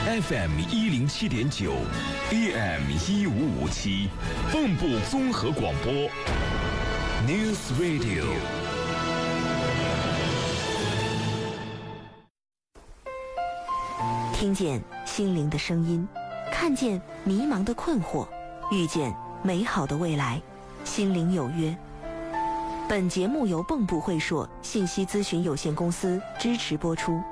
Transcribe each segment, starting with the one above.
FM107.9 AM1557，蚌埠综合广播 News Radio。 听见心灵的声音，看见迷茫的困惑，遇见美好的未来。心灵有约。本节目由蚌埠会硕信息咨询有限公司支持播出。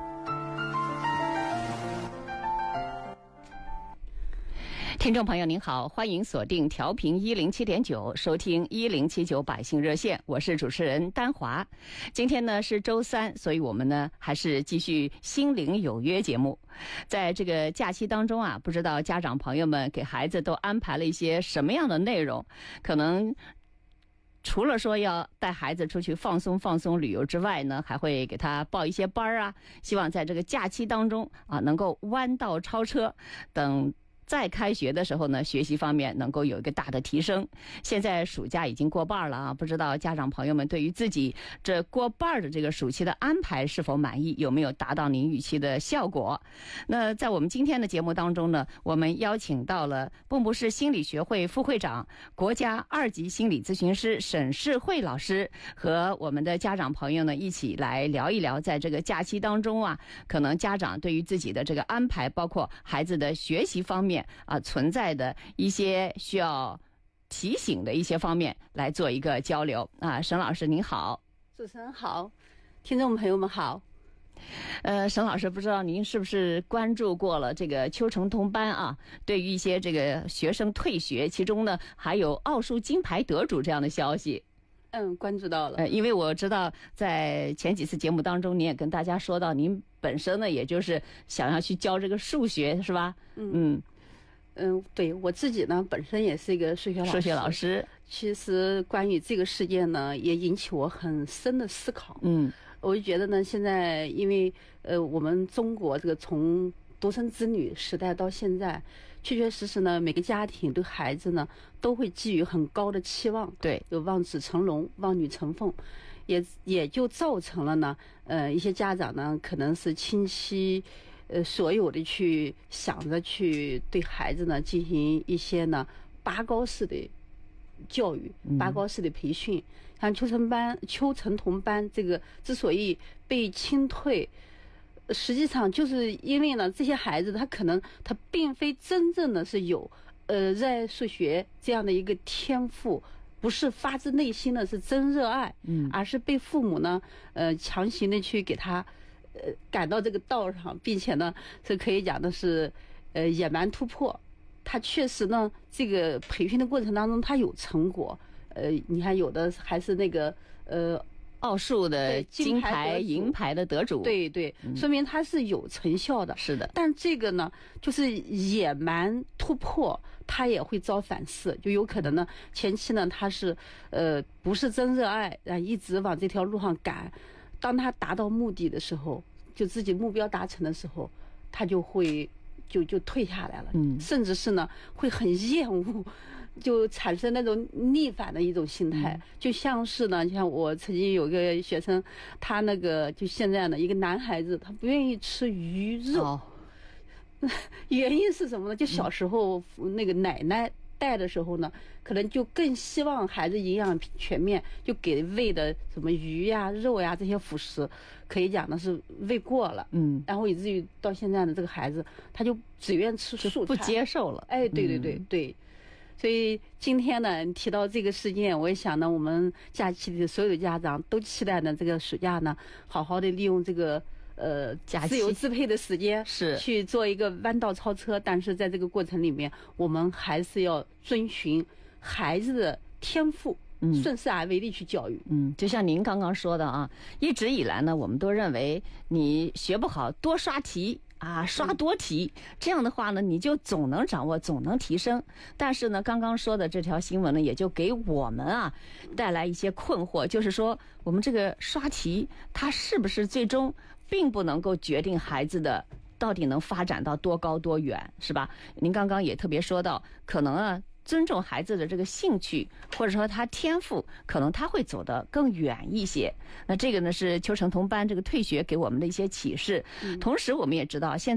听众朋友您好，欢迎锁定调频107.9，收听1079百姓热线，我是主持人丹华。今天呢是周三，所以我们呢还是继续心灵有约节目。在这个假期当中啊，不知道家长朋友们给孩子都安排了一些什么样的内容，可能除了说要带孩子出去放松旅游之外呢，还会给他报一些班啊，希望在这个假期当中啊能够弯道超车，等再开学的时候呢，学习方面能够有一个大的提升。现在暑假已经过半了啊，不知道家长朋友们对于自己这过半的这个暑期的安排是否满意，有没有达到您预期的效果？那在我们今天的节目当中呢，我们邀请到了蚌埠市心理学会副会长、国家2级心理咨询师沈世慧老师，和我们的家长朋友呢一起来聊一聊，在这个假期当中啊，可能家长对于自己的这个安排，包括孩子的学习方面存在的一些需要提醒的一些方面来做一个交流啊。沈老师您好。 主持人好，听众朋友们好。 沈老师，不知道您是不是关注过了这个秋城通班啊？对于一些这个学生退学，其中呢还有奥数金牌得主这样的消息。 关注到了。 因为我知道在前几次节目当中，您也跟大家说到，您本身呢也就是想要去教这个数学，是吧？ 对，我自己呢本身也是一个数学老师。其实关于这个事件呢，也引起我很深的思考。我就觉得呢，现在因为我们中国这个从独生子女时代到现在，确确实实呢，每个家庭对孩子呢都会寄予很高的期望。 对， 有望子成龙、望女成凤，也就造成了呢，一些家长呢可能是倾其所有的去想着去对孩子呢进行一些呢拔高式的教育、拔高式的培训。像秋城同班这个之所以被清退，实际上就是因为呢，这些孩子他可能他并非真正的是有热爱数学这样的一个天赋，不是发自内心的是真热爱，而是被父母呢强行的去给他赶到这个道上，并且呢是可以讲的是野蛮突破。他确实呢这个培训的过程当中他有成果，你看有的还是那个奥数的金牌、银牌的得主。 对对，说明他是有成效的。 是的。 但这个呢就是野蛮突破，他也会遭反噬，就有可能呢前期呢他是不是真热爱，一直往这条路上赶，当他达到目的的时候，就自己目标达成的时候，他就会就退下来了，甚至是呢会很厌恶，就产生那种逆反的一种心态。就像是呢，像我曾经有一个学生，他那个就现在呢一个男孩子，他不愿意吃鱼肉，原因是什么呢？就小时候那个奶奶带的时候呢，可能就更希望孩子营养全面，就给喂的什么鱼呀、肉呀这些辅食，可以讲的是喂过了，然后以至于到现在的这个孩子，他就只愿吃素菜， 不接受了。 对。所以今天呢提到这个事件，我也想呢，我们假期里的所有的家长都期待呢这个暑假呢，好好的利用这个自由支配的时间是去做一个弯道超车，但是在这个过程里面，我们还是要遵循孩子的天赋，顺势而为的去教育。 就像您刚刚说的啊，一直以来呢，我们都认为你学不好多刷题啊，刷多题，这样的话呢，你就总能掌握，总能提升。但是呢，刚刚说的这条新闻呢，也就给我们带来一些困惑，就是说我们这个刷题，它是不是最终并不能够决定孩子的到底能发展到多高多远，是吧？您刚刚也特别说到，可能尊重孩子的这个兴趣，或者说他天赋，可能他会走得更远一些。那这个呢是秋城同班这个退学给我们的一些启示。同时我们也知道现在